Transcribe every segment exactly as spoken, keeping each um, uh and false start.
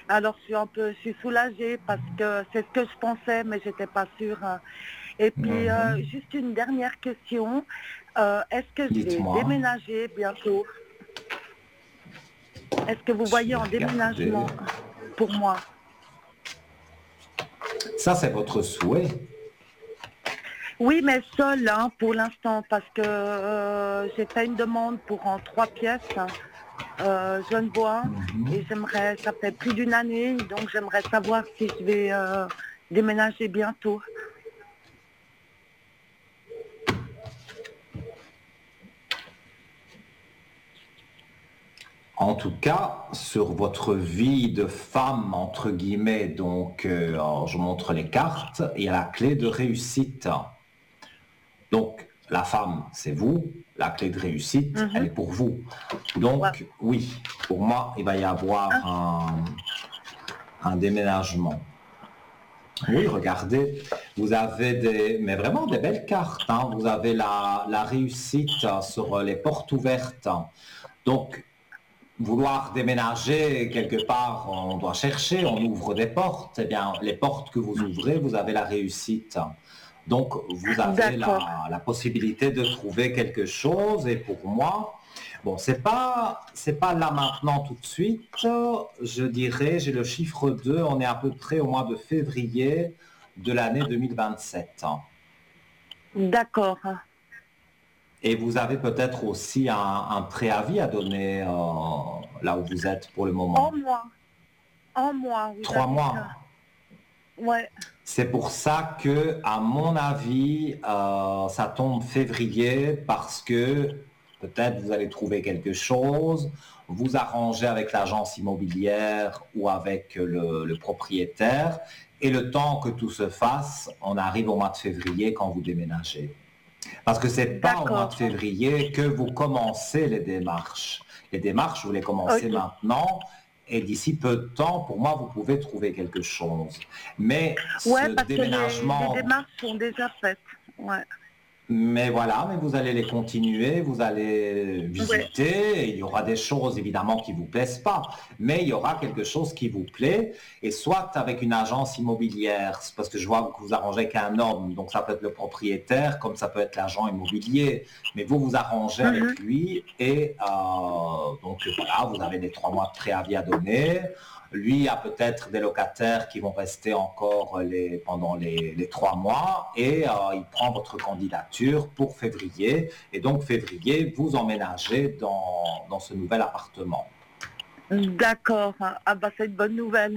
Alors je suis un peu, je suis soulagée parce que c'est ce que je pensais, mais j'étais pas sûre, hein. Et puis euh, Mhm. juste une dernière question, euh, est-ce que je vais Dites-moi, déménager bientôt? Est-ce que vous je voyez vais un regarder. déménagement pour moi? Ça, c'est votre souhait. Oui, mais seule, hein, pour l'instant, parce que euh, j'ai fait une demande pour en trois pièces, hein, euh, Genevois, et Mhm. j'aimerais, ça fait plus d'une année, donc j'aimerais savoir si je vais euh, déménager bientôt. En tout cas, sur votre vie de femme, entre guillemets, donc euh, alors, je montre les cartes, il y a la clé de réussite. Donc, la femme, c'est vous, la clé de réussite, elle Mhm. est pour vous. Ouais. Donc, oui, pour moi, il va y avoir Ah, un, un déménagement. Oui, regardez, vous avez des, mais vraiment des belles cartes, hein. Vous avez la, la réussite sur les portes ouvertes. Donc, vouloir déménager quelque part, on doit chercher, on ouvre des portes. Eh bien, les portes que vous ouvrez, vous avez la réussite. Donc, vous avez d'accord. la, la possibilité de trouver quelque chose. Et pour moi, bon, c'est pas, c'est pas là maintenant tout de suite. Je dirais, j'ai le chiffre deux. On est à peu près au mois de février de l'année deux mille vingt-sept. D'accord. Et vous avez peut-être aussi un, un préavis à donner euh, là où vous êtes pour le En moment. moi, en moi, vous Trois avez dit. mois. Ouais, C'est pour ça que, à mon avis, euh, ça tombe février parce que peut-être vous allez trouver quelque chose, vous arranger avec l'agence immobilière ou avec le, le propriétaire, et le temps que tout se fasse, on arrive au mois de février quand vous déménagez. Parce que c'est pas au mois de d'accord. février que vous commencez les démarches. Les démarches, vous les commencez Ok. maintenant et d'ici peu de temps, pour moi, vous pouvez trouver quelque chose. Mais ce Ouais, parce que les, les déménagement, démarches sont déjà faites. Ouais. mais voilà, mais vous allez les continuer, vous allez Ouais. visiter, et il y aura des choses évidemment qui vous plaisent pas, mais il y aura quelque chose qui vous plaît, et soit avec une agence immobilière, c'est parce que je vois que vous arrangez avec un homme, donc ça peut être le propriétaire, comme ça peut être l'agent immobilier, mais vous vous arrangez avec Mhm. lui, et euh, donc voilà, vous avez les trois mois de préavis à donner. Lui a peut-être des locataires qui vont rester encore les, pendant les, les trois mois et euh, il prend votre candidature pour février. Et donc, février, vous emménagez dans, dans ce nouvel appartement. D'accord. Ah bah c'est une bonne nouvelle.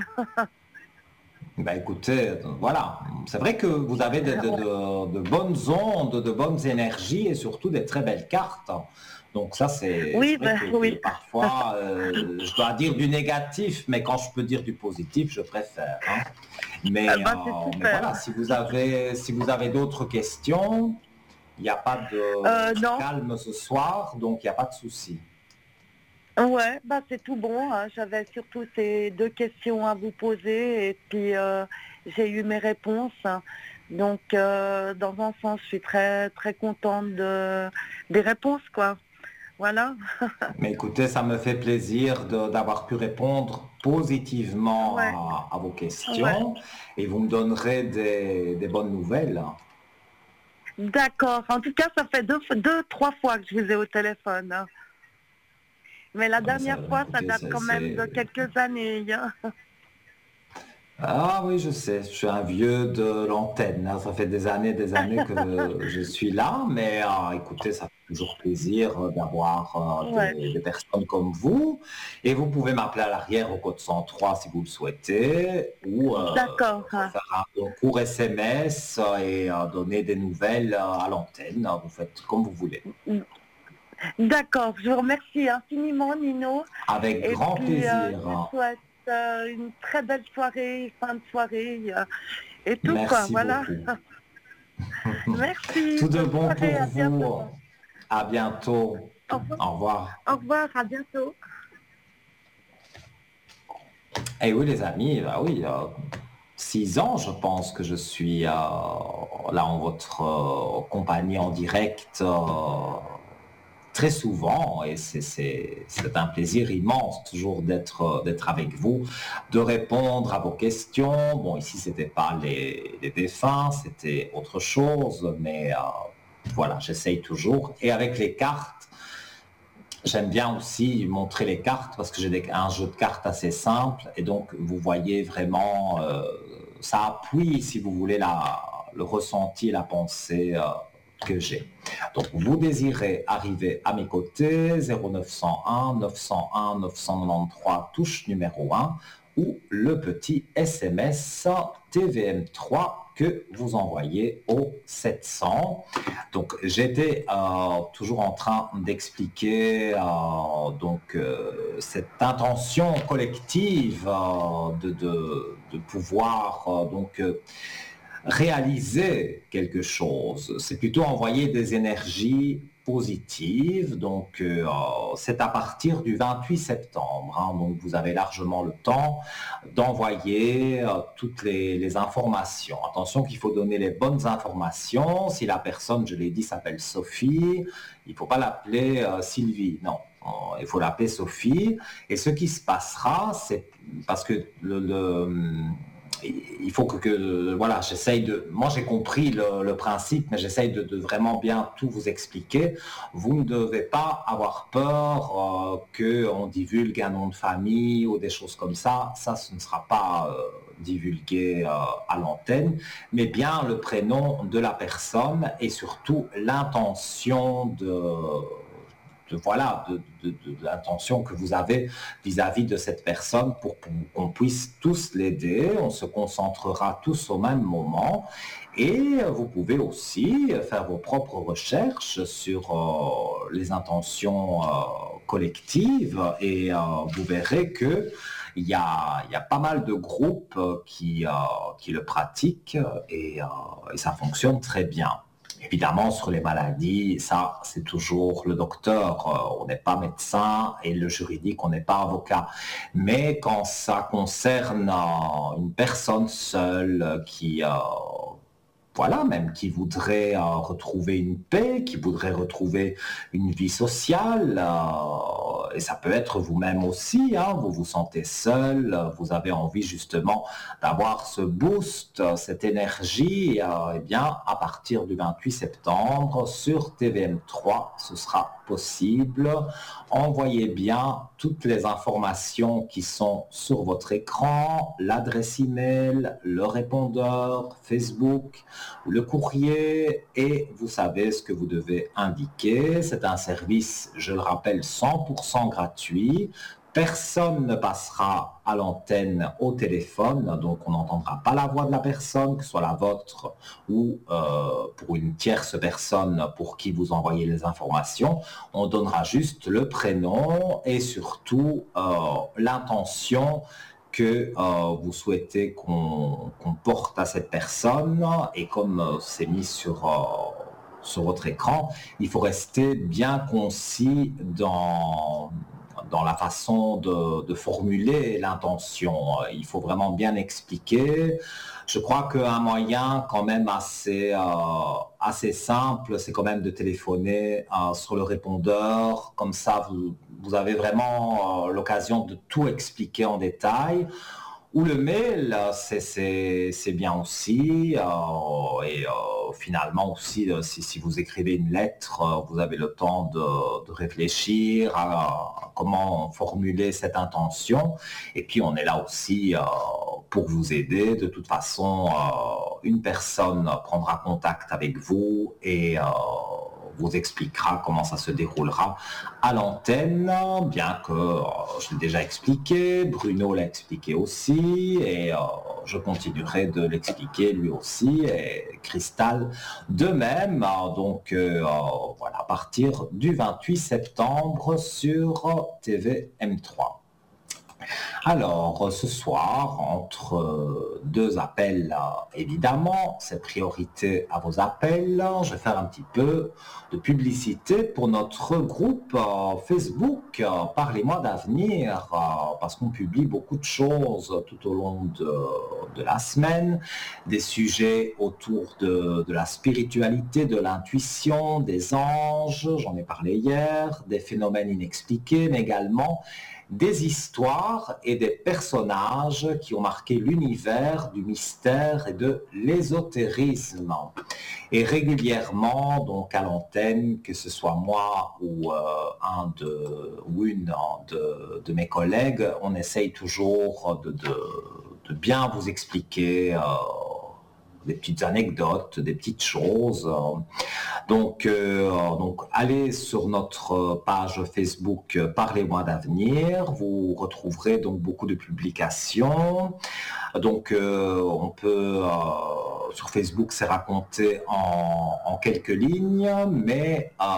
Ben écoutez, euh, voilà, c'est vrai que vous avez de, de- Ouais. de- de bonnes ondes, de bonnes énergies et surtout des très belles cartes. Donc ça, c'est c'est Oui, vrai bah, que, que oui. parfois, euh, je dois dire du négatif, mais quand je peux dire du positif, je préfère, hein. Ah Mais, euh, bah c'est mais super. voilà, si vous avez, si vous avez d'autres questions, il n'y a pas de... Euh, C'est non. calme ce soir, donc il n'y a pas de souci. Ouais, bah c'est tout bon, hein. J'avais surtout ces deux questions à vous poser et puis euh, j'ai eu mes réponses. Donc euh, dans un sens, je suis très très contente de des réponses, quoi. Voilà. Mais écoutez, ça me fait plaisir de- d'avoir pu répondre positivement Ouais, à, à vos ouais. questions et vous me donnerez des, des bonnes nouvelles. D'accord. En tout cas, ça fait deux, deux, trois fois que je vous ai au téléphone, hein. Mais la Ah, mais ça, dernière fois, ça écoutez, date c'est, quand même de c'est- quelques années, hein. Ah oui, je sais, je suis un vieux de l'antenne, hein. Ça fait des années, des années que je suis là, mais ah, écoutez, ça fait toujours plaisir euh, d'avoir euh, Ouais. des, des personnes comme vous. Et vous pouvez m'appeler à l'arrière au code cent trois si vous le souhaitez, ou euh, D'accord, me hein. faire un un court S M S et euh, donner des nouvelles euh, à l'antenne. Vous faites comme vous voulez. D'accord. Je vous remercie infiniment, Nino. Avec Et grand puis, euh, plaisir. je vous souhaite euh, une très belle soirée, fin de soirée, euh, et tout, quoi. Merci Voilà. beaucoup. Merci. Tout de Bonne bon soirée. pour À bientôt. vous. À bientôt. Au revoir. Au revoir. Au revoir. À bientôt. Eh oui, les amis, bah oui, euh, six ans, je pense que je suis euh, là en votre euh, compagnie en direct. euh, très souvent, et c'est, c'est, c'est un plaisir immense toujours d'être, d'être avec vous, de répondre à vos questions. Bon, ici, ce n'était pas les, les défunts, c'était autre chose, mais euh, voilà, j'essaye toujours. Et avec les cartes, j'aime bien aussi montrer les cartes parce que j'ai des, un jeu de cartes assez simple, et donc vous voyez vraiment, euh, ça appuie, si vous voulez, la, le ressenti, la pensée euh, que j'ai. Donc, vous désirez arriver à mes côtés, zéro neuf cent un neuf cent un neuf cent quatre-vingt-treize, touche numéro un, ou le petit S M S T V M trois que vous envoyez au sept cents. Donc, j'étais euh, toujours en train d'expliquer euh, donc, euh, cette intention collective euh, de, de, de pouvoir euh, donc, euh, réaliser quelque chose. C'est plutôt envoyer des énergies positives. Donc, euh, c'est à partir du vingt-huit septembre. Hein, donc, vous avez largement le temps d'envoyer euh, toutes les, les informations. Attention qu'il faut donner les bonnes informations. Si la personne, je l'ai dit, s'appelle Sophie, il ne faut pas l'appeler euh, Sylvie. Non. Il faut l'appeler Sophie. Et ce qui se passera, c'est parce que le, le il faut que, que voilà, j'essaye de... Moi, j'ai compris le, le principe, mais j'essaye de, de vraiment bien tout vous expliquer. Vous ne devez pas avoir peur euh, qu'on divulgue un nom de famille ou des choses comme ça. Ça, ce ne sera pas euh, divulgué euh, à l'antenne, mais bien le prénom de la personne et surtout l'intention de... De, voilà, de, de, de, de l'intention que vous avez vis-à-vis de cette personne pour, pour qu'on puisse tous l'aider. On se concentrera tous au même moment et vous pouvez aussi faire vos propres recherches sur euh, les intentions euh, collectives et euh, vous verrez que il y a, il y a pas mal de groupes qui, euh, qui le pratiquent et, euh, et ça fonctionne très bien. Évidemment, sur les maladies, ça, c'est toujours le docteur. On n'est pas médecin et le juridique, on n'est pas avocat. Mais quand ça concerne une personne seule qui... Euh, voilà, même qui voudrait euh, retrouver une paix, qui voudrait retrouver une vie sociale, euh, et ça peut être vous-même aussi, hein, vous vous sentez seul, vous avez envie justement d'avoir ce boost, cette énergie, euh, eh bien, à partir du vingt-huit septembre, sur T V M trois, ce sera possible. Envoyez bien toutes les informations qui sont sur votre écran, l'adresse email, le répondeur, Facebook, le courrier, et vous savez ce que vous devez indiquer. C'est un service, je le rappelle, cent pour cent gratuit. Personne ne passera à l'antenne au téléphone, donc on n'entendra pas la voix de la personne, que ce soit la vôtre ou euh, pour une tierce personne pour qui vous envoyez les informations. On donnera juste le prénom et surtout euh, l'intention que euh, vous souhaitez qu'on qu'on porte à cette personne, et comme euh, c'est mis sur... Euh, sur votre écran, il faut rester bien concis dans, dans la façon de, de formuler l'intention. Il faut vraiment bien expliquer. Je crois qu'un moyen quand même assez, euh, assez simple, c'est quand même de téléphoner euh, sur le répondeur. Comme ça, vous, vous avez vraiment euh, l'occasion de tout expliquer en détail. Ou le mail, c'est, c'est, c'est bien aussi. Euh, et euh, finalement aussi, euh, si, si vous écrivez une lettre, euh, vous avez le temps de, de réfléchir à, à comment formuler cette intention. Et puis on est là aussi euh, pour vous aider. De toute façon, euh, une personne prendra contact avec vous et... Euh, vous expliquera comment ça se déroulera à l'antenne, bien que euh, je l'ai déjà expliqué, Bruno l'a expliqué aussi, et euh, je continuerai de l'expliquer lui aussi, et Cristal de même. Donc euh, voilà, à partir du vingt-huit septembre sur T V M trois. Alors, ce soir, entre euh, deux appels, euh, évidemment, c'est priorité à vos appels. Je vais faire un petit peu de publicité pour notre groupe euh, Facebook, euh, Parlez-moi d'avenir, euh, parce qu'on publie beaucoup de choses tout au long de, de la semaine, des sujets autour de, de la spiritualité, de l'intuition, des anges, j'en ai parlé hier, des phénomènes inexpliqués, mais également des histoires et des personnages qui ont marqué l'univers du mystère et de l'ésotérisme. Et régulièrement, donc à l'antenne, que ce soit moi ou euh, un de, ou une de, de mes collègues, on essaye toujours de, de, de bien vous expliquer euh, des petites anecdotes, des petites choses. Donc, euh, donc, allez sur notre page Facebook euh, Parlez-moi d'avenir. Vous retrouverez donc beaucoup de publications. Donc, euh, on peut euh, sur Facebook, c'est raconté en, en quelques lignes, mais euh,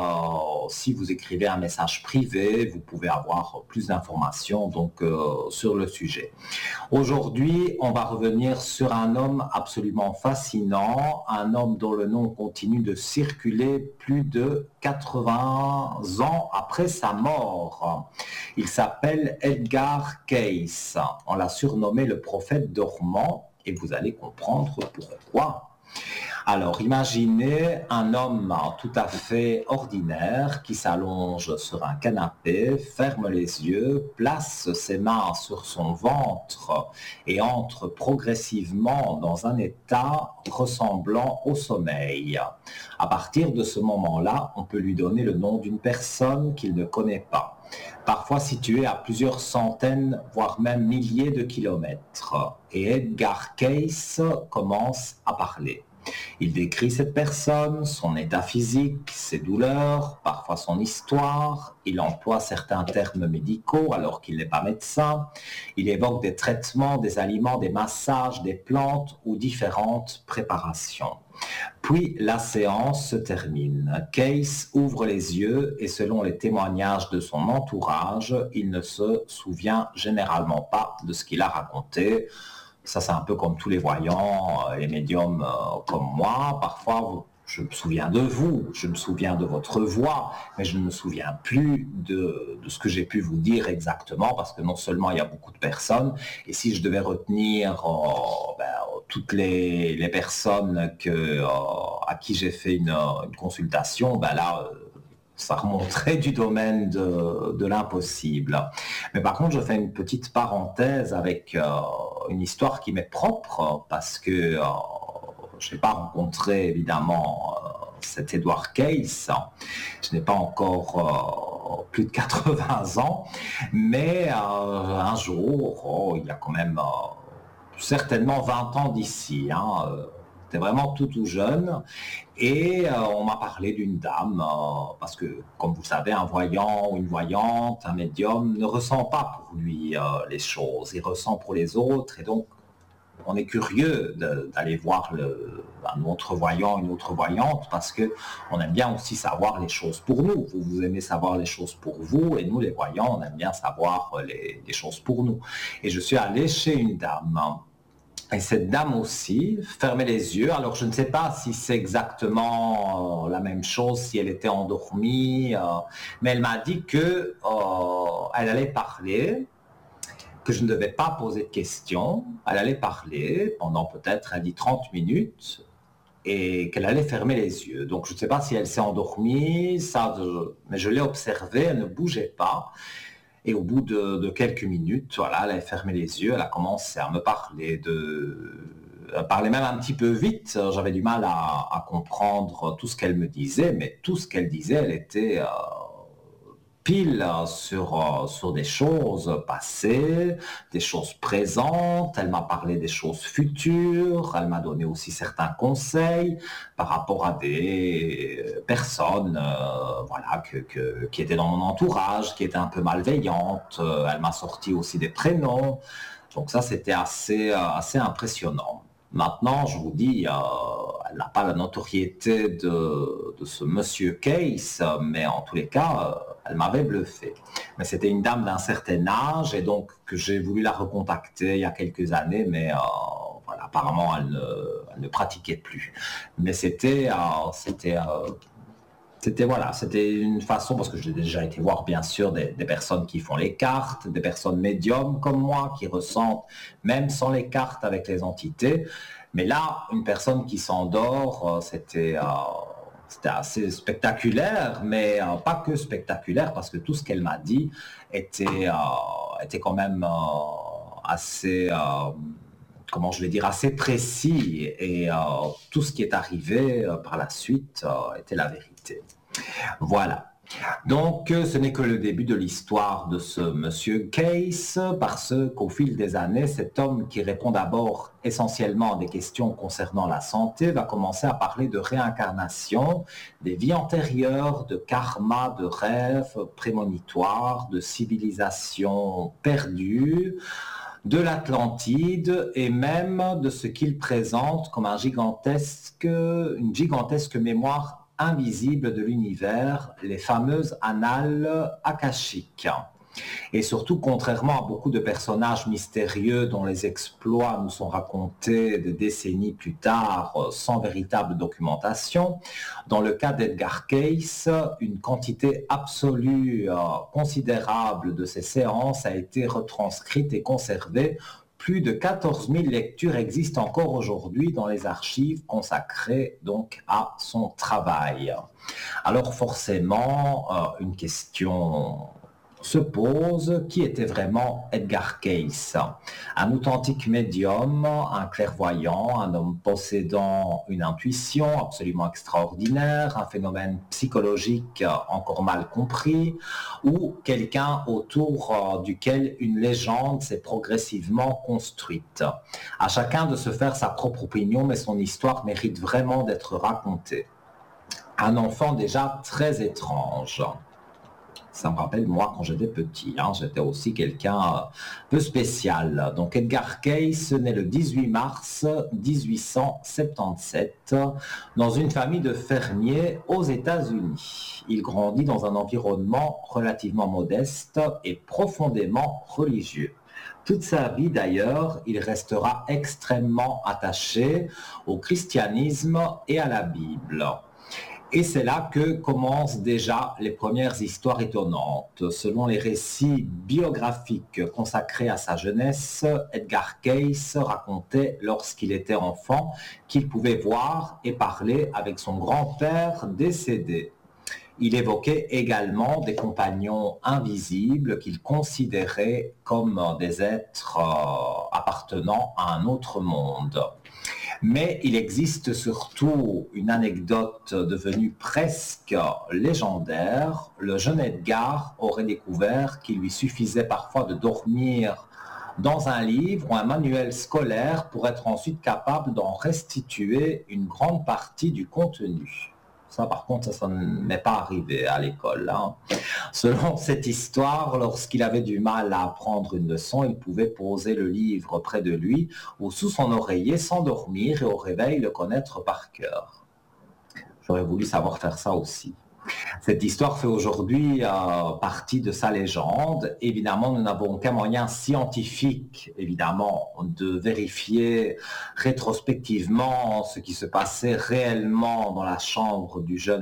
si vous écrivez un message privé, vous pouvez avoir plus d'informations donc euh, sur le sujet. Aujourd'hui, on va revenir sur un homme absolument fascinant, un homme dont le nom continue de circuler plus de quatre-vingts ans après sa mort. Il s'appelle Edgar Cayce. On l'a surnommé le prophète dormant et vous allez comprendre pourquoi. Alors, imaginez un homme tout à fait ordinaire qui s'allonge sur un canapé, ferme les yeux, place ses mains sur son ventre et entre progressivement dans un état ressemblant au sommeil. À partir de ce moment-là, on peut lui donner le nom d'une personne qu'il ne connaît pas, parfois située à plusieurs centaines, voire même milliers de kilomètres. Et Edgar Cayce commence à parler. Il décrit cette personne, son état physique, ses douleurs, parfois son histoire. Il emploie certains termes médicaux alors qu'il n'est pas médecin. Il évoque des traitements, des aliments, des massages, des plantes ou différentes préparations. Puis la séance se termine. Cayce ouvre les yeux et selon les témoignages de son entourage, il ne se souvient généralement pas de ce qu'il a raconté. Ça, c'est un peu comme tous les voyants, les médiums euh, comme moi. Parfois, je me souviens de vous, je me souviens de votre voix, mais je ne me souviens plus de, de ce que j'ai pu vous dire exactement, parce que non seulement il y a beaucoup de personnes, et si je devais retenir euh, ben, toutes les, les personnes que, euh, à qui j'ai fait une, une consultation, ben là... Euh, ça remonterait du domaine de, de l'impossible. Mais par contre, je fais une petite parenthèse avec euh, une histoire qui m'est propre, parce que euh, je n'ai pas rencontré évidemment euh, cet Edgar Cayce. Je n'ai pas encore euh, plus de quatre-vingts ans, mais euh, un jour, oh, il y a quand même euh, certainement vingt ans d'ici, hein, euh, J'étais vraiment tout tout jeune et euh, on m'a parlé d'une dame euh, parce que, comme vous le savez, un voyant ou une voyante, un médium ne ressent pas pour lui euh, les choses, il ressent pour les autres et donc on est curieux de, d'aller voir le, un autre voyant, une autre voyante parce que on aime bien aussi savoir les choses pour nous. Vous, vous aimez savoir les choses pour vous et nous, les voyants, on aime bien savoir les, les choses pour nous. Et je suis allé chez une dame. Et cette dame aussi fermait les yeux. Alors, je ne sais pas si c'est exactement euh, la même chose, si elle était endormie, euh, mais elle m'a dit que euh, elle allait parler, que je ne devais pas poser de questions. Elle allait parler pendant peut-être, elle dit trente minutes, et qu'elle allait fermer les yeux. Donc, je ne sais pas si elle s'est endormie, ça, je- mais je l'ai observée, elle ne bougeait pas. Et au bout de, de quelques minutes, voilà, elle a fermé les yeux, elle a commencé à me parler de... Elle parlait même un petit peu vite, j'avais du mal à, à comprendre tout ce qu'elle me disait, mais tout ce qu'elle disait, elle était euh, pile sur, euh, sur des choses passées, des choses présentes, elle m'a parlé des choses futures, elle m'a donné aussi certains conseils par rapport à des personnes euh, voilà, que, que, qui étaient dans mon entourage, qui étaient un peu malveillantes, euh, elle m'a sorti aussi des prénoms, donc ça c'était assez, euh, assez impressionnant. Maintenant, je vous dis, euh, elle n'a pas la notoriété de, de ce monsieur Case, mais en tous les cas, euh, elle m'avait bluffé. Mais c'était une dame d'un certain âge et donc que j'ai voulu la recontacter il y a quelques années, mais euh, voilà, apparemment elle ne, elle ne pratiquait plus. Mais c'était, euh, c'était, euh, c'était voilà, c'était une façon, parce que j'ai déjà été voir bien sûr des, des personnes qui font les cartes, des personnes médiums comme moi, qui ressentent même sans les cartes avec les entités. Mais là, une personne qui s'endort, euh, c'était, euh, c'était assez spectaculaire, mais euh, pas que spectaculaire, parce que tout ce qu'elle m'a dit était, euh, était quand même euh, assez, euh, comment je vais dire, assez précis. Et euh, tout ce qui est arrivé euh, par la suite euh, était la vérité. Voilà. Donc, euh, ce n'est que le début de l'histoire de ce monsieur Case, parce qu'au fil des années, cet homme qui répond d'abord essentiellement à des questions concernant la santé va commencer à parler de réincarnation, des vies antérieures, de karma, de rêves prémonitoires, de civilisations perdues, de l'Atlantide et même de ce qu'il présente comme un gigantesque, une gigantesque mémoire invisible de l'univers, les fameuses annales akashiques. Et surtout, contrairement à beaucoup de personnages mystérieux dont les exploits nous sont racontés des décennies plus tard sans véritable documentation, dans le cas d'Edgar Cayce, une quantité absolue euh, considérable de ces séances a été retranscrite et conservée. Plus de quatorze mille lectures existent encore aujourd'hui dans les archives consacrées donc à son travail. Alors forcément, euh, une question se pose, qui était vraiment Edgar Cayce? Un authentique médium, un clairvoyant, un homme possédant une intuition absolument extraordinaire, un phénomène psychologique encore mal compris, ou quelqu'un autour duquel une légende s'est progressivement construite. À chacun de se faire sa propre opinion, mais son histoire mérite vraiment d'être racontée. Un enfant déjà très étrange. Ça me rappelle, moi, quand j'étais petit, hein, j'étais aussi quelqu'un un peu spécial. Donc, Edgar Cayce naît le dix-huit mars mille huit cent soixante-dix-sept dans une famille de fermiers aux États-Unis. Il grandit dans un environnement relativement modeste et profondément religieux. Toute sa vie, d'ailleurs, il restera extrêmement attaché au christianisme et à la Bible. Et c'est là que commencent déjà les premières histoires étonnantes. Selon les récits biographiques consacrés à sa jeunesse, Edgar Cayce racontait lorsqu'il était enfant qu'il pouvait voir et parler avec son grand-père décédé. Il évoquait également des compagnons invisibles qu'il considérait comme des êtres euh, appartenant à un autre monde. Mais il existe surtout une anecdote devenue presque légendaire. Le jeune Edgar aurait découvert qu'il lui suffisait parfois de dormir dans un livre ou un manuel scolaire pour être ensuite capable d'en restituer une grande partie du contenu. Ça, par contre, ça, ça ne m'est pas arrivé à l'école. Hein. Selon cette histoire, lorsqu'il avait du mal à apprendre une leçon, il pouvait poser le livre près de lui ou sous son oreiller, s'endormir et au réveil le connaître par cœur. J'aurais voulu savoir faire ça aussi. Cette histoire fait aujourd'hui euh, partie de sa légende. Évidemment, nous n'avons aucun moyen scientifique, évidemment, de vérifier rétrospectivement ce qui se passait réellement dans la chambre du jeune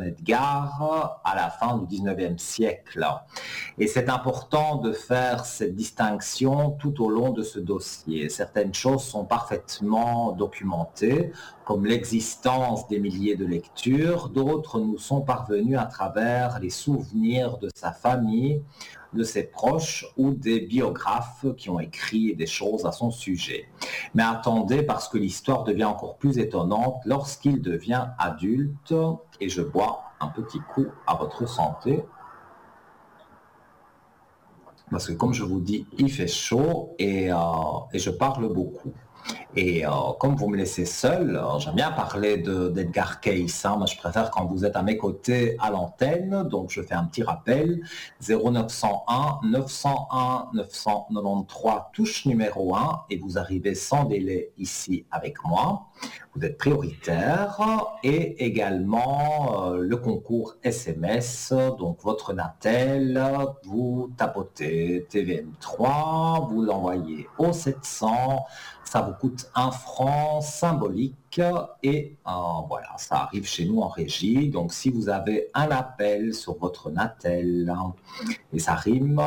Edgar à la fin du dix-neuvième siècle. Et c'est important de faire cette distinction tout au long de ce dossier. Certaines choses sont parfaitement documentées, comme l'existence des milliers de lectures. D'autres nous sont parvenues à travers les souvenirs de sa famille, de ses proches ou des biographes qui ont écrit des choses à son sujet. Mais attendez, parce que l'histoire devient encore plus étonnante lorsqu'il devient adulte. Et je bois un petit coup à votre santé. Parce que comme je vous dis, il fait chaud et, euh, et je parle beaucoup. Et euh, comme vous me laissez seul, euh, j'aime bien parler de- d'Edgar Cayce, hein, mais je préfère quand vous êtes à mes côtés à l'antenne, donc je fais un petit rappel, zéro neuf cent un neuf cent un neuf cent quatre-vingt-treize, touche numéro un, et vous arrivez sans délai ici avec moi. Vous êtes prioritaire, et également euh, le concours S M S, donc votre Natel, vous tapotez T V M trois, vous l'envoyez au sept cents, ça vous coûte un franc symbolique et euh, voilà, ça arrive chez nous en régie. Donc si vous avez un appel sur votre Natel et ça rime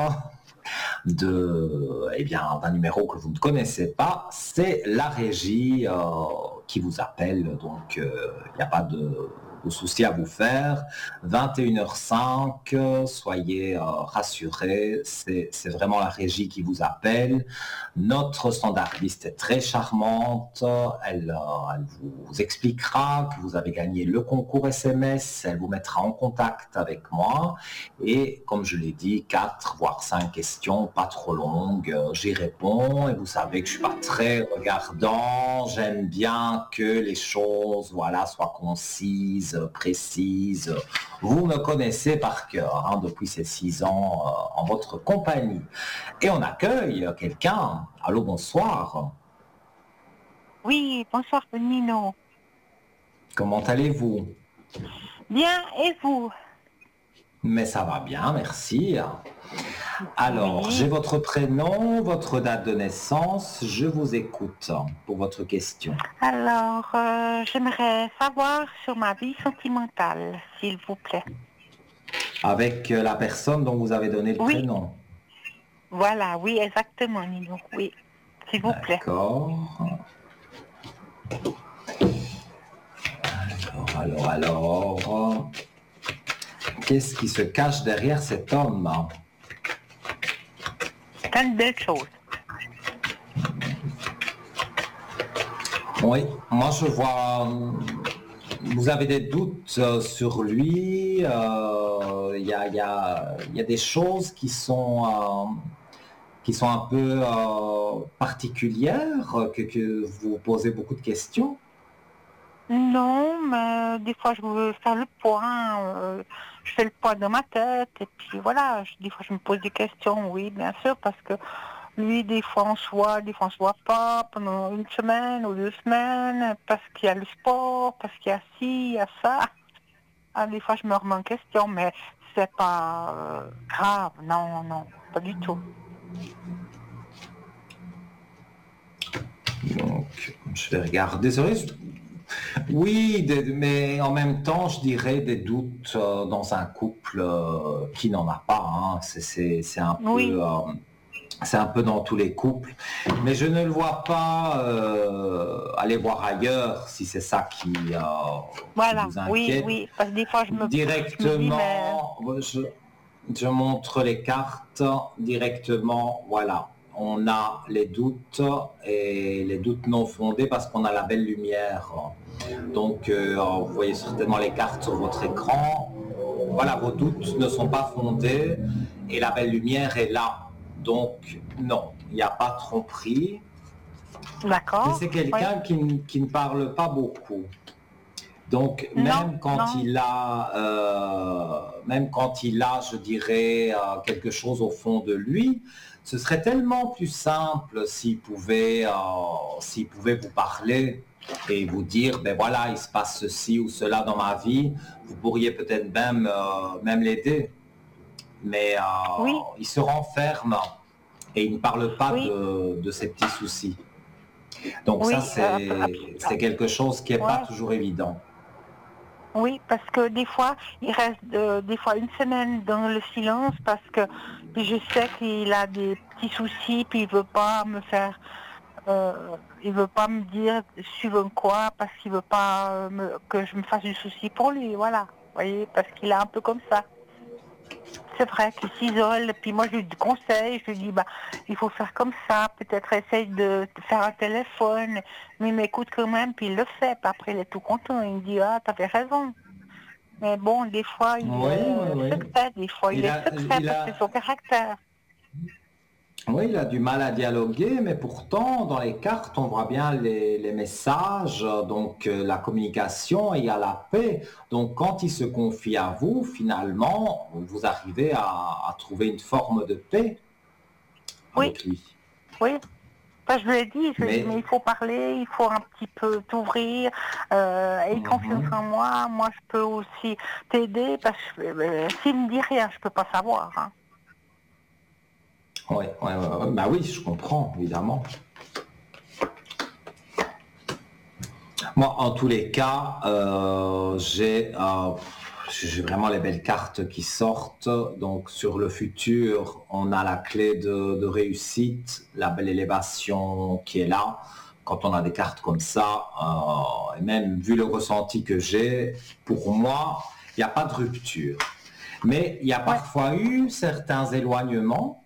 de, eh bien, d'un numéro que vous ne connaissez pas, c'est la régie euh, qui vous appelle. Donc il euh, n'y a pas de, de souci à vous faire. vingt et une heures cinq, soyez euh, rassurés, c'est, c'est vraiment la régie qui vous appelle. Notre standardiste est très charmante, elle, euh, elle vous expliquera que vous avez gagné le concours S M S, elle vous mettra en contact avec moi et comme je l'ai dit, quatre voire cinq questions, pas trop longues, euh, j'y réponds et vous savez que je suis pas très regardant, j'aime bien que les choses voilà, soient concises, précises. Vous me connaissez par cœur hein, depuis ces six ans euh, en votre compagnie. Et on accueille quelqu'un. Allô, bonsoir. Oui, bonsoir Nino. Comment allez-vous? Bien, et vous? Mais ça va bien, merci. Alors, Oui. j'ai votre prénom, votre date de naissance. Je vous écoute pour votre question. Alors, euh, j'aimerais savoir sur ma vie sentimentale, s'il vous plaît. Avec la personne dont vous avez donné le Oui. prénom. Voilà, oui, exactement, Nino. Oui, s'il vous plaît. D'accord. Alors, alors, alors. Qu'est-ce qui se cache derrière cet homme? Plein de belles choses. Oui, moi je vois, vous avez des doutes euh, sur lui, il euh, y, a, y, a, y a des choses qui sont, euh, qui sont un peu euh, particulières, que, que vous posez beaucoup de questions. Non, mais des fois je veux faire le point, euh, je fais le point dans ma tête, et puis voilà, je, des fois je me pose des questions, oui, bien sûr, parce que lui, des fois on se voit, des fois on se voit pas pendant une semaine ou deux semaines, parce qu'il y a le sport, parce qu'il y a ci, il y a ça. Ah, des fois je me remets en question, mais c'est pas euh, grave, non, non, pas du tout. Donc, je vais regarder. Désolé. Oui, des, mais en même temps, je dirais des doutes euh, dans un couple euh, qui n'en a pas. Hein. C'est, c'est, c'est un Oui. peu, euh, c'est un peu dans tous les couples. Mais je ne le vois pas euh, aller voir ailleurs si c'est ça qui, euh, Voilà, qui vous oui, inquiète. oui, parce que des fois je me, je me dis, mais... Directement, je, je montre les cartes directement. Voilà, on a les doutes et les doutes non fondés parce qu'on a la belle lumière. Donc, euh, vous voyez certainement les cartes sur votre écran. Voilà, vos doutes ne sont pas fondés et la belle lumière est là. Donc, non, il n'y a pas de tromperie. D'accord. Mais c'est quelqu'un oui. qui, qui ne parle pas beaucoup. Donc, Non, même quand non. il a, euh, même quand il a, je dirais, euh, quelque chose au fond de lui, ce serait tellement plus simple s'il pouvait, euh, s'il pouvait vous parler et vous dire, ben voilà, il se passe ceci ou cela dans ma vie. Vous pourriez peut-être même, euh, même l'aider. Mais euh, Oui. il se renferme et il ne parle pas Oui. de, de ses petits soucis. Donc Oui, ça, euh, c'est, c'est quelque chose qui n'est ouais. pas toujours évident. Oui, parce que des fois, il reste euh, des fois une semaine dans le silence parce que puis je sais qu'il a des petits soucis, puis il veut pas me faire, euh, il veut pas me dire suivant quoi, parce qu'il veut pas euh, me, que je me fasse du souci pour lui, voilà. Vous voyez, parce qu'il est un peu comme ça. C'est vrai qu'il s'isole, puis moi je lui conseille, je lui dis bah il faut faire comme ça, peut-être essaye de faire un téléphone, mais il m'écoute quand même, puis il le fait, puis après il est tout content, il me dit ah t'avais raison. Mais bon, des fois il Oui, est oui, oui. secret, des fois il Il est a, secret il parce que a, c'est son caractère. Oui, il a du mal à dialoguer, mais pourtant, dans les cartes, on voit bien les, les messages, euh, donc euh, la communication et il y a la paix. Donc, quand il se confie à vous, finalement, vous arrivez à, à trouver une forme de paix Oui, avec lui. oui. Ben, je lui ai dit, je lui ai dit, mais Mais, il faut parler, il faut un petit peu t'ouvrir, euh, aie confiance mhm. en moi, moi je peux aussi t'aider, parce que euh, s'il me dit rien, je peux pas savoir. Hein. Ouais, ouais, ouais, ouais. Bah oui, je comprends, évidemment. Moi, en tous les cas, euh, j'ai euh, j'ai vraiment les belles cartes qui sortent. Donc, sur le futur, on a la clé de, de réussite, la belle élévation qui est là. Quand on a des cartes comme ça, euh, et même vu le ressenti que j'ai, pour moi, il n'y a pas de rupture. Mais il y a Ouais. parfois eu certains éloignements.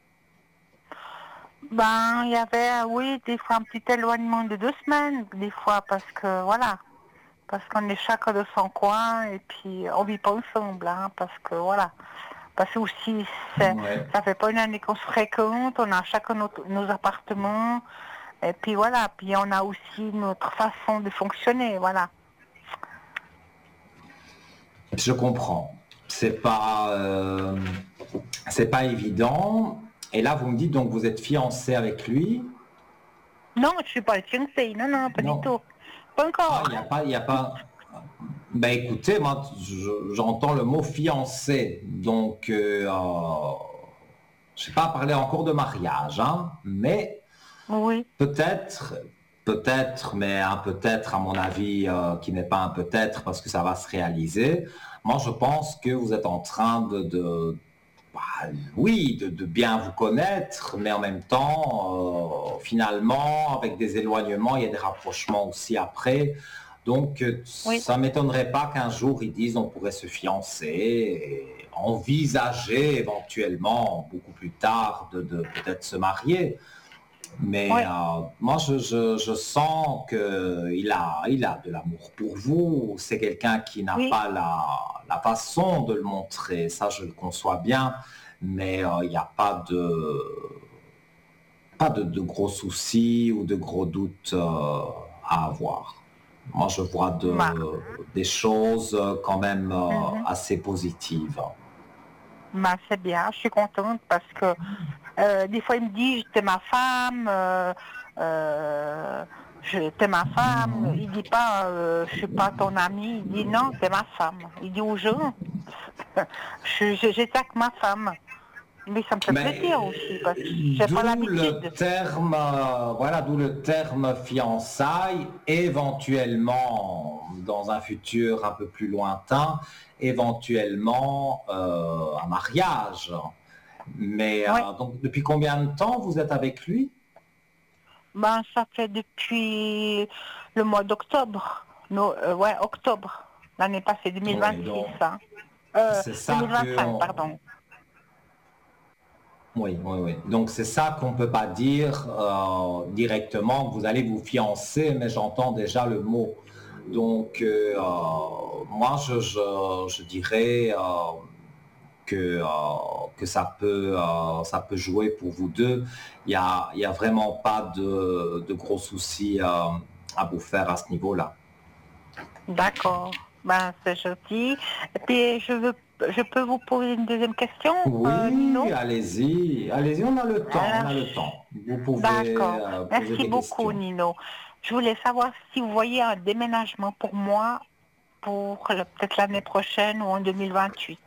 Ben, il y avait, euh, oui, des fois un petit éloignement de deux semaines, des fois, parce que, voilà, parce qu'on est chacun de son coin, et puis on vit pas ensemble, hein, parce que, voilà. Parce que aussi, c'est- Ouais. ça fait pas une année qu'on se fréquente, on a chacun notre- nos appartements, et puis voilà, puis on a aussi notre façon de fonctionner, voilà. Je comprends. C'est pas, euh, c'est pas évident. Et là, vous me dites donc vous êtes fiancé avec lui. Non, je suis pas fiancée, non, non, pas du Non. tout. Pas Ah, encore. il n'y a pas, il y a pas. Ben écoutez, moi, je- j'entends le mot fiancé, donc euh, euh, je n'ai pas parlé encore de mariage, hein, mais Oui, peut-être, peut-être, mais un peut-être à mon avis euh, qui n'est pas un peut-être parce que ça va se réaliser. Moi, je pense que vous êtes en train de, de bah, oui, de, de bien vous connaître, mais en même temps, euh, finalement, avec des éloignements, il y a des rapprochements aussi après. Donc, euh, oui, ça ne m'étonnerait pas qu'un jour ils disent on pourrait se fiancer et envisager éventuellement, beaucoup plus tard, de, de peut-être se marier. Mais oui, euh, moi, je, je, je sens qu'il a, il a de l'amour pour vous. C'est quelqu'un qui n'a oui, pas la, la façon de le montrer. Ça, je le conçois bien. Mais euh, il n'y a pas de, pas de, de gros soucis ou de gros doutes euh, à avoir. Moi, je vois ma, de, des choses euh, quand même euh, mhm. assez positives. Ma, c'est bien, je suis contente parce que euh, des fois il me dit t'es ma femme, euh, euh, je, t'es ma femme, il dit pas euh, je suis pas ton ami, il dit non, t'es ma femme. Il dit aux gens, je, je, j'attaque ma femme. Mais ça me fait plaisir Mais aussi parce que j'ai pas d'où le l'habitude. terme, euh, voilà, d'où le terme fiançailles, éventuellement, dans un futur un peu plus lointain, éventuellement euh, un mariage. Mais Oui, euh, donc, depuis combien de temps vous êtes avec lui? ben ça fait depuis le mois d'octobre. No, euh, ouais, octobre. L'année passée, Oui, deux mille vingt-six, donc hein. Euh, c'est ça que, deux mille vingt-cinq, on- pardon. oui, oui, oui. Donc c'est ça qu'on ne peut pas dire euh, directement que vous allez vous fiancer, mais j'entends déjà le mot. Donc euh, euh, moi je, je, je dirais euh, que, euh, que ça peut, euh, ça peut jouer pour vous deux. Il n'y a, il y a vraiment pas de, de gros soucis euh, à vous faire à ce niveau-là. D'accord. Ben, c'est gentil. Et puis, je veux, je peux vous poser une deuxième question, euh, Oui, Nino? allez-y, allez-y, on a le temps, on Alors, a le temps. Vous pouvez d'accord. euh, poser Merci des beaucoup, questions. Nino. Je voulais savoir si vous voyez un déménagement pour moi pour le- peut-être l'année prochaine ou en deux mille vingt-huit.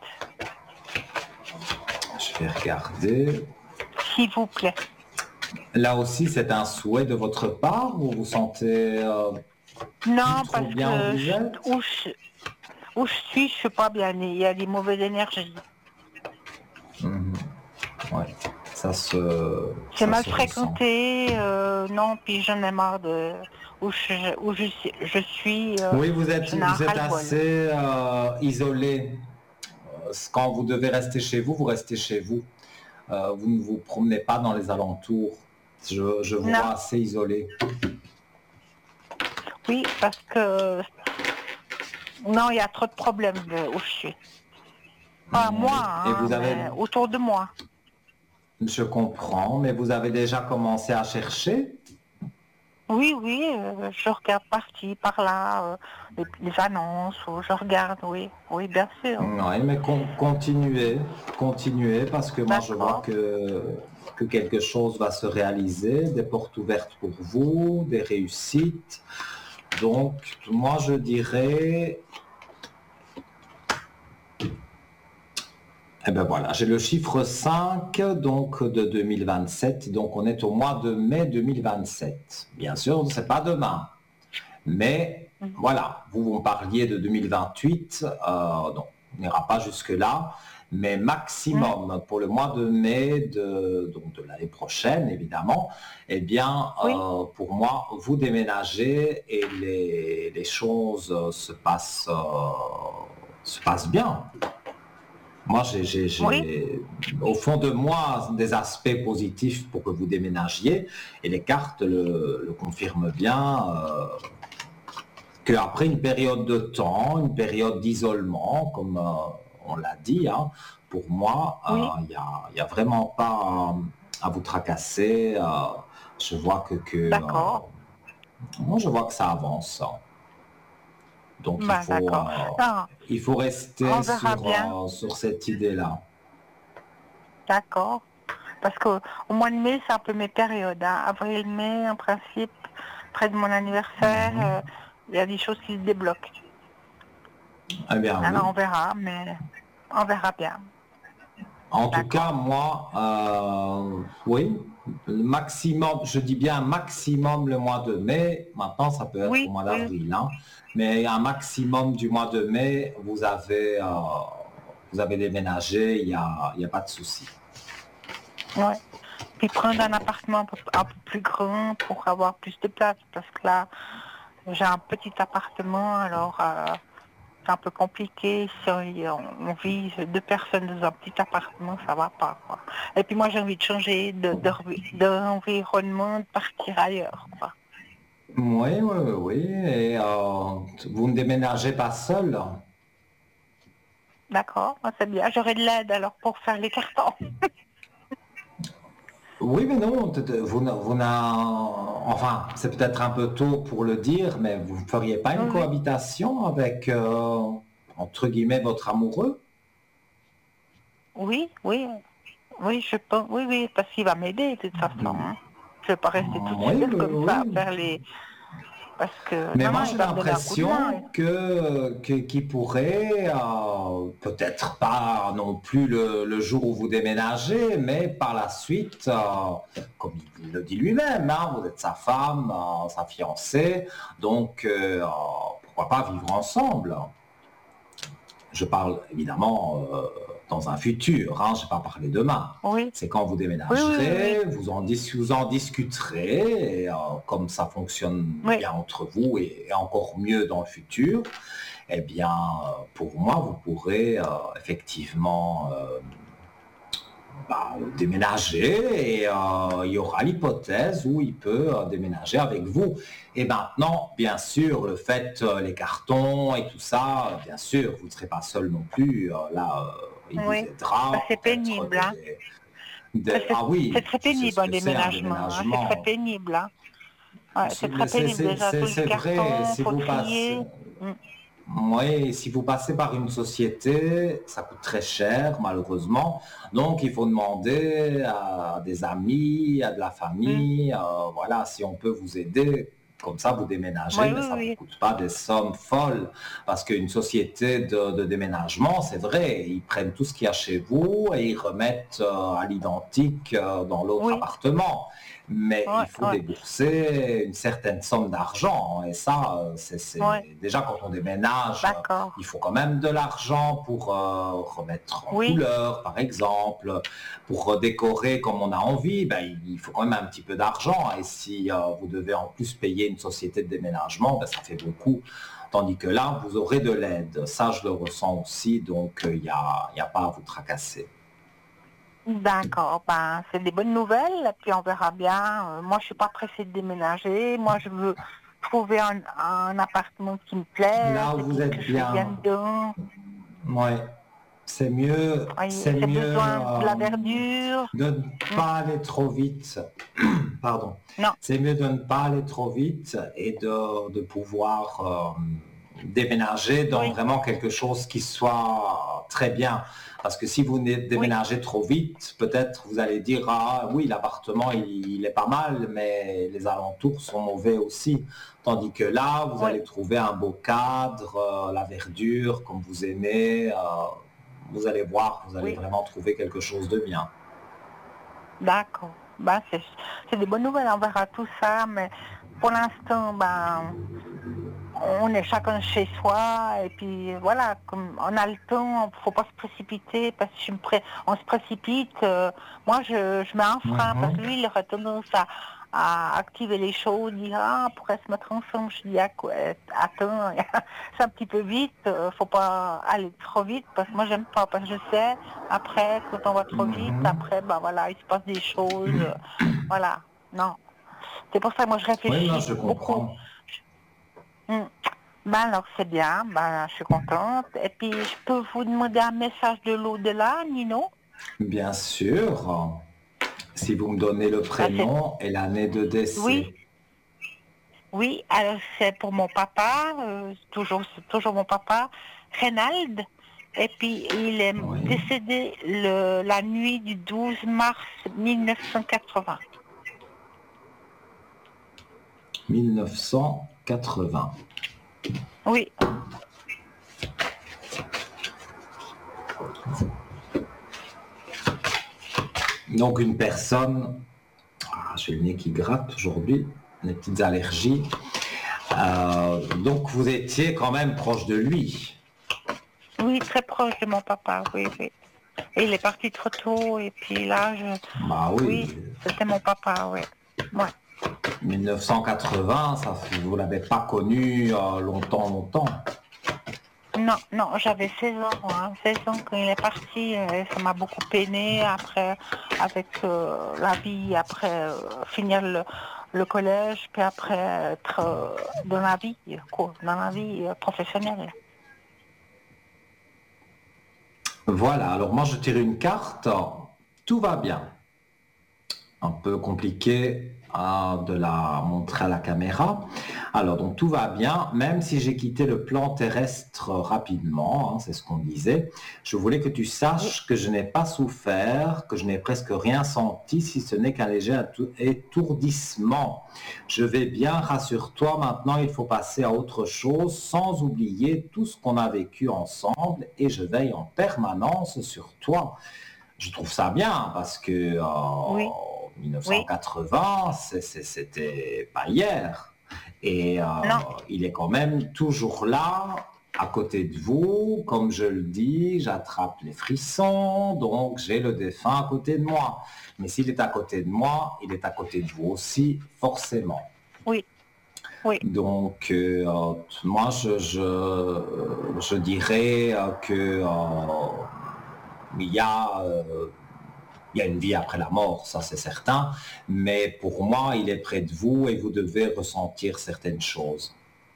Je vais regarder. S'il vous plaît. Là aussi, c'est un souhait de votre part ou vous sentez euh, plus Non, trop parce bien où que vous je- êtes? où, je, où je suis, je suis pas bien. Il y a des mauvaises énergies. Mhm. Ouais, ça se, J'ai ça mal se ressent. fréquenté, euh, non, puis j'en ai marre de où je, où je, suis- je suis, euh, Oui, vous êtes, j'en ai un vous êtes ras-le-bol. assez euh, isolé. Euh, Quand vous devez rester chez vous, vous restez chez vous. Euh, vous ne vous promenez pas dans les alentours. Je, je vous vois Non, assez isolé. oui, parce que non, il y a trop de problèmes de- où je suis. Pas moi, Oui. Et hein, vous avez, mais autour de moi. je comprends, mais vous avez déjà commencé à chercher? Oui, oui, euh, je regarde par-ci, par-là, euh, les, les annonces, ou je regarde, oui, oui, bien sûr. Oui, mais con- continuez, continuez, parce que moi je vois D'accord. que, que quelque chose va se réaliser, des portes ouvertes pour vous, des réussites. Donc, moi je dirais, eh ben voilà, j'ai le chiffre cinq donc de deux mille vingt-sept, donc on est au mois de mai deux mille vingt-sept. Bien sûr, c'est pas demain, mais Mhm. voilà, vous, vous me parliez de deux mille vingt-huit, euh, donc on n'ira pas jusque-là, mais Mhm. maximum pour le mois de mai de, donc de l'année prochaine, évidemment, eh bien, Oui, euh, pour moi, vous déménagez et les, les choses euh, se passent, euh, se passent bien. Moi, j'ai, j'ai- oui, j'ai, au fond de moi des aspects positifs pour que vous déménagiez et les cartes le, le confirment bien. Euh, qu'après une période de temps, une période d'isolement, comme euh, on l'a dit, hein, pour moi, oui, il n'y a, y a vraiment pas euh, à vous tracasser. Euh, je vois que, que euh, d'accord. moi, je vois que ça avance. Hein. Donc, il Ben, faut, d'accord. euh, Non, il faut rester on verra sur, bien, euh, sur cette idée-là. d'accord. Parce que au mois de mai, c'est un peu mes périodes. Hein. Avril, mai, en principe, près de mon anniversaire, Mhm. euh, il y a des choses qui se débloquent. Eh bien, Alors, oui. on verra, mais on verra bien. En tout cas, D'accord. moi, euh, oui, le maximum, je dis bien maximum le mois de mai. Maintenant, ça peut être au Oui, mois oui, d'avril, hein. Mais un maximum du mois de mai, vous avez, euh, vous avez déménagé, il n'y a, il y a pas de souci. ouais. Puis prendre un appartement un peu, un peu plus grand pour avoir plus de place. Parce que là, j'ai un petit appartement, alors euh, c'est un peu compliqué. Si on, on vit deux personnes dans un petit appartement, ça va pas, quoi. Et puis moi, j'ai envie de changer de, de, d'environnement, de partir ailleurs, quoi. Oui, oui, oui, oui. Et euh, vous ne déménagez pas seul. D'accord, moi, c'est bien. J'aurai de l'aide alors pour faire les cartons. Oui, mais non, t- t- vous, n'a- vous n'a- enfin, c'est peut-être un peu tôt pour le dire, mais vous ne feriez pas une Oui, oui, cohabitation avec, euh, entre guillemets, votre amoureux? oui, oui, oui, je pense, oui, oui, parce qu'il va m'aider de toute façon. Hein. Je vais pas rester toute Oui, seule oui, comme ça à oui. faire les. Parce que Mais non, non, moi, il j'ai va me donner un coup de main. l'impression que, que qu'il pourrait, euh, peut-être pas non plus le, le jour où vous déménagez, mais par la suite, euh, comme il le dit lui-même, hein, vous êtes sa femme, euh, sa fiancée, donc euh, pourquoi pas vivre ensemble? Je parle évidemment euh, dans un futur, hein, je n'ai pas parlé demain. Oui, C'est quand vous oui, oui, oui, oui. déménagerez, vous en, dis- vous en discuterez, et, euh, comme ça fonctionne Oui, bien entre vous et, et encore mieux dans le futur, eh bien, euh, pour moi, vous pourrez euh, effectivement euh, bah, déménager et euh, il y aura l'hypothèse où il peut euh, déménager avec vous. Et maintenant, bien sûr, le fait, euh, les cartons et tout ça, euh, bien sûr, vous ne serez pas seul non plus. Euh, là, euh, il vous oui. Bah, aidera, c'est peut-être pénible, hein. des, des- Ça, C'est Ah c'est oui, très je sais pénible ce un que c'est un déménagement, hein. C'est très déménagement. pénible, hein. Ouais, c'est très Mais c'est pénible c'est- déjà, c'est- tout le c'est vrai, carton, si faut vous passez, trier. Mm. oui, si vous passez par une société, ça coûte très cher, malheureusement. Donc, il faut demander à des amis, à de la Mm. famille, euh, voilà, si on peut vous aider. Comme ça, vous déménagez, Oui, mais oui, ça ne vous oui. coûte pas des sommes folles. Parce qu'une société de, de déménagement, c'est vrai, ils prennent tout ce qu'il y a chez vous et ils remettent euh, à l'identique euh, dans l'autre Oui, appartement. Mais ouais, il faut ouais, débourser une certaine somme d'argent. Et ça, euh, c'est ouais. c'est- déjà quand on déménage, euh, D'accord. il faut quand même de l'argent pour euh, remettre en Oui, couleur, par exemple, pour décorer comme on a envie. Ben, il il faut quand même un petit peu d'argent. Et si euh, vous devez en plus payer une société de déménagement, ben, ça fait beaucoup. Tandis que là, vous aurez de l'aide. Ça, je le ressens aussi. Donc, il n'y a, y a pas à vous tracasser. d'accord. Ben, c'est des bonnes nouvelles, et puis on verra bien. Euh, moi, je suis pas pressée de déménager. Moi, je veux trouver un, un appartement qui me plaise, Là où et vous puis que êtes je sois bien bien, dedans. ouais. c'est mieux, Oui, c'est j'ai mieux besoin de la euh, verdure. de ne Mm. pas aller trop vite. Pardon. Non, C'est mieux de ne pas aller trop vite et de, de pouvoir euh, déménager dans oui, vraiment quelque chose qui soit très bien. Parce que si vous né- oui, déménagez trop vite, peut-être vous allez dire, ah oui, l'appartement, il, il est pas mal, mais les alentours sont mauvais aussi. Tandis que là, vous oui, allez trouver un beau cadre, euh, la verdure, comme vous aimez. euh, vous allez voir, vous allez oui. vraiment trouver quelque chose de bien. D'accord. Ben, c'est, c'est des bonnes nouvelles, on verra tout ça, mais pour l'instant, ben, on est chacun chez soi, et puis voilà, comme on a le temps, faut pas se précipiter, parce que je me pré- on se précipite, euh, moi je, je mets un frein, parce que Mhm. lui il aurait tendance à, à activer les choses, dire ah, on pourrait se mettre ensemble, je dis ah, quoi, attends, c'est un petit peu vite, euh, faut pas aller trop vite, parce que moi j'aime pas, parce que je sais, après, quand on va trop vite, Mhm. après, ben voilà, il se passe des choses, euh, voilà, non. C'est pour ça que moi je Oui, non, réfléchis je beaucoup. comprends. Hmm. Ben alors c'est bien, ben je suis contente. Et puis je peux vous demander un message de l'au-delà, Nino? Bien sûr, si vous me donnez le Ben, c'est- prénom et l'année de oui, décès. oui, alors c'est pour mon papa, euh, toujours, c'est toujours mon papa, Reynald. Et puis il est Oui, décédé le, la nuit du douze mars mille neuf cent quatre-vingts. mille neuf cent quatre-vingts. Oui, Donc une personne, ah, j'ai le nez qui gratte aujourd'hui, les petites allergies. Euh, donc vous étiez quand même proche de lui. oui, très proche de mon papa, oui, oui. Et il est parti trop tôt, et puis là, je, Bah oui, oui, c'était mon papa, oui. Ouais. mille neuf cent quatre-vingts, ça, vous l'avez pas connu euh, longtemps, longtemps. Non, non, j'avais seize ans, hein, seize ans quand il est parti, euh, ça m'a beaucoup peiné après, avec euh, la vie, après euh, finir le, le collège, puis après être euh, dans la vie, quoi, dans la vie euh, professionnelle. Voilà, alors moi je tire une carte, tout va bien. Un peu compliqué hein, de la montrer à la caméra. Alors, donc tout va bien, même si j'ai quitté le plan terrestre rapidement, hein, c'est ce qu'on disait. Je voulais que tu Oui, saches que je n'ai pas souffert, que je n'ai presque rien senti, si ce n'est qu'un léger étourdissement. Je vais bien, rassure-toi, maintenant il faut passer à autre chose, sans oublier tout ce qu'on a vécu ensemble, et je veille en permanence sur toi. Je trouve ça bien parce que oui, en oui, mille neuf cent quatre-vingts, c'est- c'est- c'était pas hier. Et euh, non, il est quand même toujours là, à côté de vous. Comme je le dis, j'attrape les frissons, donc j'ai le défunt à côté de moi. Mais s'il est à côté de moi, il est à côté de vous aussi, forcément. oui, oui, Donc, euh, moi, je, je, je dirais euh, que euh, il y a euh, il y a une vie après la mort, ça c'est certain, mais pour moi, il est près de vous et vous devez ressentir certaines choses.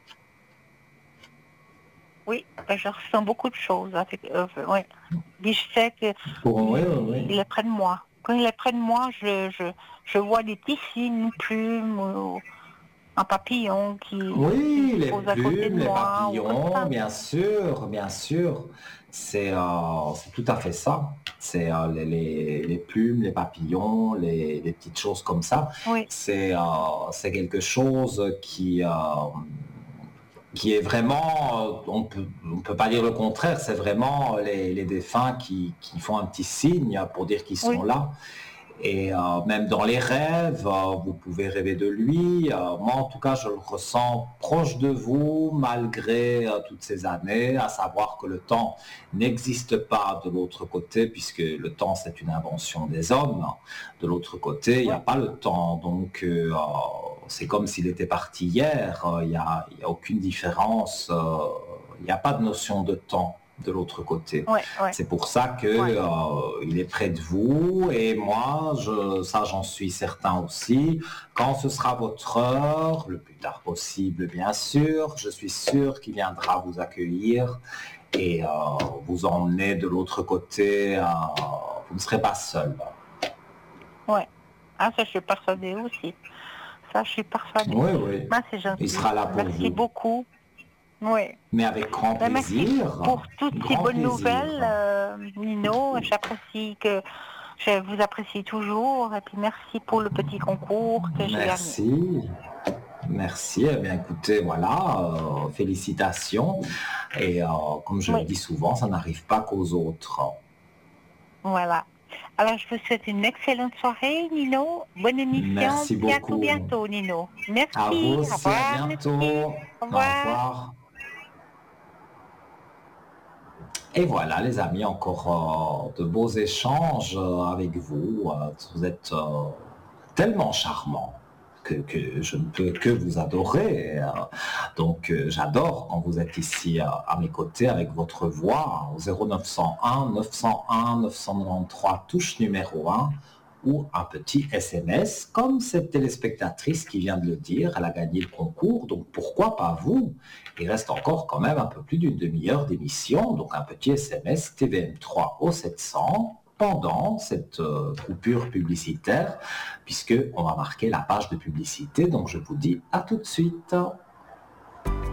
oui, ben, je ressens beaucoup de choses avec eux, oui. Puis je sais qu'il Pour, oui, oui, il oui. est près de moi. Quand il est près de moi, je, je, je vois des petits signes, une plume, ou un papillon qui, qui Oui, se les pose à côté de plumes, les moi, ou comme papillons, ça. bien sûr, bien sûr. C'est euh, c'est tout à fait ça. C'est euh, les, les- les plumes, les papillons, les, les petites choses comme ça. Oui, C'est euh, c'est quelque chose qui, euh, qui est vraiment, euh, on peut, on peut pas dire le contraire, c'est vraiment les, les défunts qui, qui font un petit signe pour dire qu'ils sont oui, là. Et euh, même dans les rêves, euh, vous pouvez rêver de lui. Euh, moi, en tout cas, je le ressens proche de vous, malgré euh, toutes ces années, à savoir que le temps n'existe pas de l'autre côté, puisque le temps, c'est une invention des hommes. De l'autre côté, il n'y a oui, pas le temps. Donc, euh, c'est comme s'il était parti hier. Il n'y a, il y a aucune différence. euh, Il n'y a pas de notion de temps de l'autre côté. oui, oui, C'est pour ça que oui, euh, il est près de vous et moi, je, ça j'en suis certain aussi. Quand ce sera votre heure, le plus tard possible bien sûr, je suis sûr qu'il viendra vous accueillir et euh, vous emmenez de l'autre côté, euh, vous ne serez pas seul. Ouais. Ah, ça, je suis persuadée aussi. Ça, je suis persuadée. Oui, oui. Ah, c'est gentil. Il sera là pour Merci vous. beaucoup. Oui. Mais avec grand Ben, merci plaisir. pour toutes ces Grand bonnes plaisir. nouvelles, euh, Nino. J'apprécie que je vous apprécie toujours. Et puis merci pour le petit concours que j'ai gagné. Merci. Merci. Eh bien, écoutez, voilà, euh, félicitations. Et euh, comme je Oui. le dis souvent, ça n'arrive pas qu'aux autres. Voilà. Alors, je vous souhaite une excellente soirée, Nino. Bonne émission. Merci Puis à beaucoup. tout bientôt, Nino. Merci. À vous Au aussi, revoir. à bientôt. Merci. Au Au revoir. revoir. Et voilà, les amis, encore euh, de beaux échanges euh, avec vous. Euh, vous êtes euh, tellement charmants que, que je ne peux que vous adorer. Euh, donc, euh, j'adore quand vous êtes ici euh, à mes côtés avec votre voix au zéro neuf cent un neuf cent un neuf cent quatre-vingt-treize, touche numéro un, ou un petit S M S, comme cette téléspectatrice qui vient de le dire, elle a gagné le concours, donc pourquoi pas vous? Il reste encore quand même un peu plus d'une demi-heure d'émission, donc un petit S M S T V M trois au sept cents pendant cette euh, coupure publicitaire, puisque on va marquer la page de publicité, donc je vous dis à tout de suite.